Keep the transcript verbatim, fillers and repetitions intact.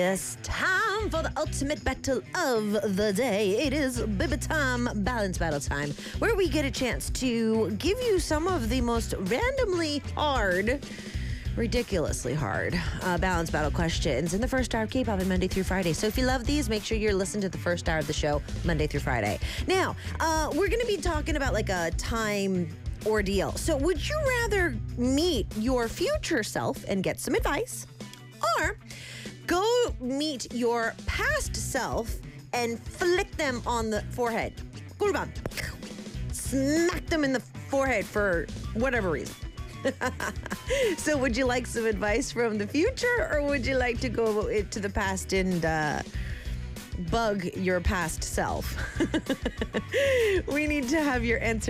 Yes, time for the ultimate battle of the day. It is Biba Time, Balance Battle Time, where we get a chance to give you some of the most randomly hard, ridiculously hard uh, balance battle questions in the first hour of K-pop on Monday through Friday. So if you love these, make sure you're listening to the first hour of the show Monday through Friday. Now, uh, we're going to be talking about like a time ordeal. So would you rather meet your future self and get some advice, or go meet your past self and flick them on the forehead? Smack them in the forehead for whatever reason. So would you like some advice from the future, or would you like to go to the past and uh, bug your past self? We need to have your answer